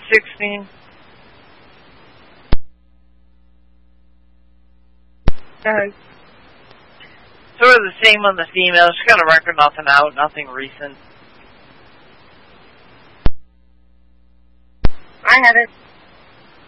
16. Sort of the same on the female. She's got a record, nothing out, nothing recent. I have it.